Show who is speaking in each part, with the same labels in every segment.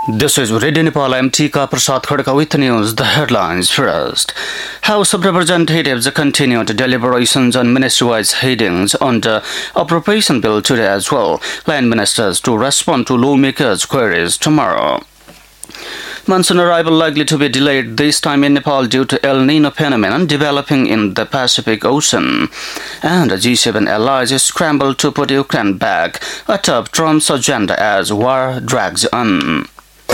Speaker 1: This is Radio Nepal. I'm Tika Prasad Khadka with news. The headlines first. House of Representatives continued deliberations on ministry-wise headings on the appropriation bill today as well. Line ministers to respond to lawmakers' queries tomorrow. Monsoon arrival likely to be delayed this time in Nepal due to El Nino phenomenon developing in the Pacific Ocean. And G7 allies scramble to put Ukraine back atop Trump's agenda as war drags on.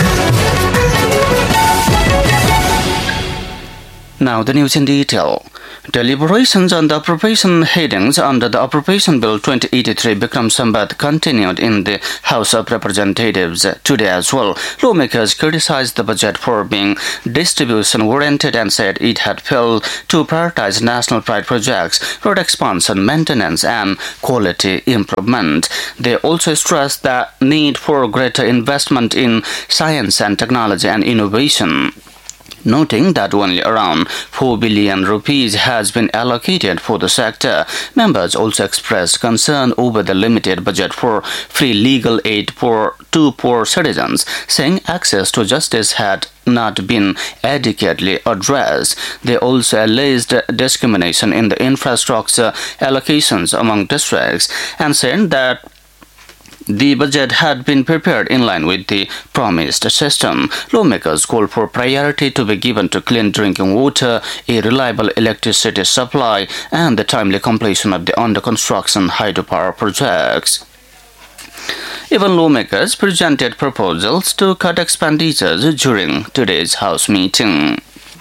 Speaker 1: Now the news in detail. Deliberations on the appropriation headings under the Appropriation Bill 2083 Bikram Sambat continued in the House of Representatives today as well. Lawmakers criticized the budget for being distribution-oriented and said it had failed to prioritize national pride projects, road expansion, maintenance and quality improvement. They also stressed the need for greater investment in science and technology and innovation, noting that only around 4 billion rupees has been allocated for the sector. Members also expressed concern over the limited budget for free legal aid to poor citizens, saying access to justice had not been adequately addressed. They also alleged discrimination in the infrastructure allocations among districts and said that the budget had been prepared in line with the promised system. Lawmakers called for priority to be given to clean drinking water, a reliable electricity supply, and the timely completion of the under-construction hydropower projects. Even lawmakers presented proposals to cut expenditures during today's House meeting.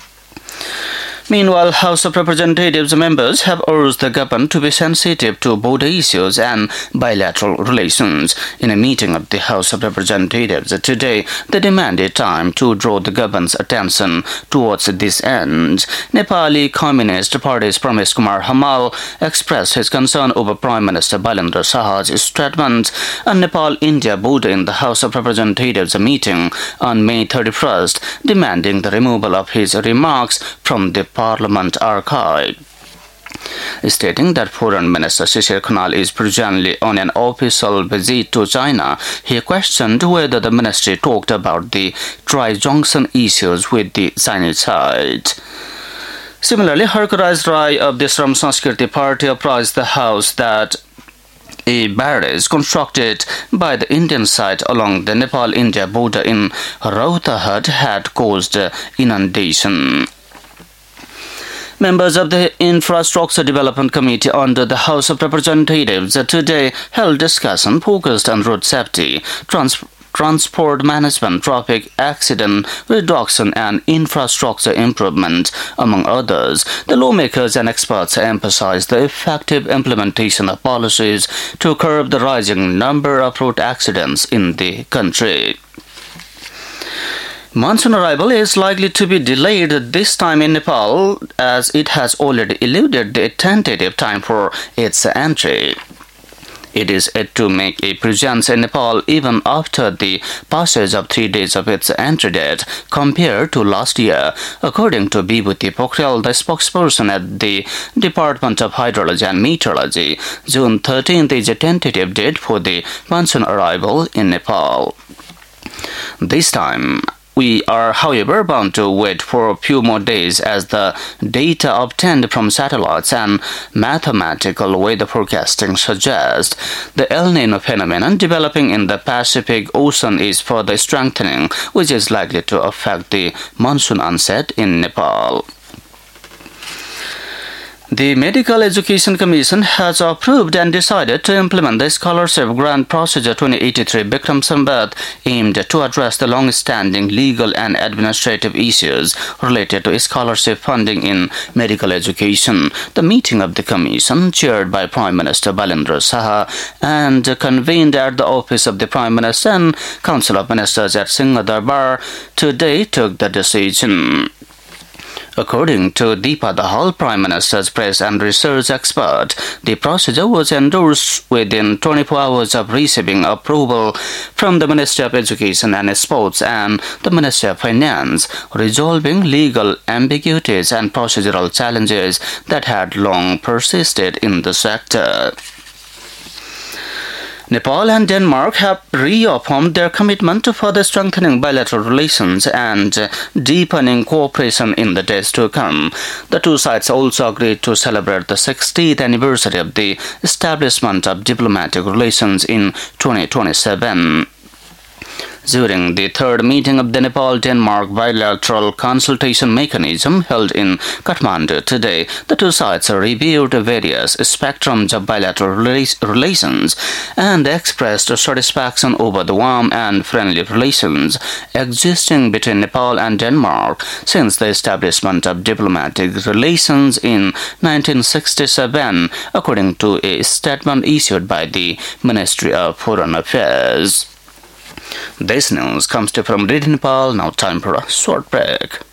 Speaker 1: Meanwhile, House of Representatives members have urged the government to be sensitive to border issues and bilateral relations. In a meeting of the House of Representatives today, they demanded time to draw the government's attention towards this end. Nepali Communist Party's Pramesh Kumar Hamal expressed his concern over Prime Minister Balendra Saha's statement on Nepal-India border in the House of Representatives meeting on May 31st, demanding the removal of his remarks from the Parliament archive. Stating that Foreign Minister Shishir Khanal is presently on an official visit to China, he questioned whether the ministry talked about the tri-junction issues with the Chinese side. Similarly, Harkaraj Rai of the Shram Sanskriti Party apprised the House that a barrage constructed by the Indian side along the Nepal-India border in Rautahat had caused inundation. Members of the Infrastructure Development Committee under the House of Representatives today held discussion focused on road safety, transport management, traffic accident reduction and infrastructure improvement, among others. The lawmakers and experts emphasized the effective implementation of policies to curb the rising number of road accidents in the country. Monsoon arrival is likely to be delayed this time in Nepal as it has already eluded the tentative time for its entry. It is yet to make a presence in Nepal even after the passage of 3 days of its entry date compared to last year, according to Vibhuti Pokhrel, the spokesperson at the Department of Hydrology and Meteorology. June 13th is a tentative date for the monsoon arrival in Nepal. This time, we are, however, bound to wait for a few more days as the data obtained from satellites and mathematical weather forecasting suggest the El Nino phenomenon developing in the Pacific Ocean is further strengthening, which is likely to affect the monsoon onset in Nepal. The Medical Education Commission has approved and decided to implement the Scholarship Grant Procedure 2083 Bikram Sambat aimed to address the long-standing legal and administrative issues related to scholarship funding in medical education. The meeting of the Commission, chaired by Prime Minister Balendra Saha and convened at the office of the Prime Minister and Council of Ministers at Singha Darbar, today took the decision. According to Deepa Dahal, Prime Minister's press and research expert, the procedure was endorsed within 24 hours of receiving approval from the Ministry of Education and Sports and the Ministry of Finance, resolving legal ambiguities and procedural challenges that had long persisted in the sector. Nepal and Denmark have reaffirmed their commitment to further strengthening bilateral relations and deepening cooperation in the days to come. The two sides also agreed to celebrate the 60th anniversary of the establishment of diplomatic relations in 2027. During the third meeting of the Nepal-Denmark bilateral consultation mechanism held in Kathmandu today, the two sides reviewed various spectrums of bilateral relations and expressed satisfaction over the warm and friendly relations existing between Nepal and Denmark since the establishment of diplomatic relations in 1967, according to a statement issued by the Ministry of Foreign Affairs. This news comes to you from Radio Nepal. Now time for a short break.